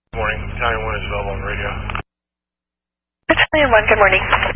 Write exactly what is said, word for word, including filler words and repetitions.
Good morning. Battalion one is available on radio. Battalion one, good morning.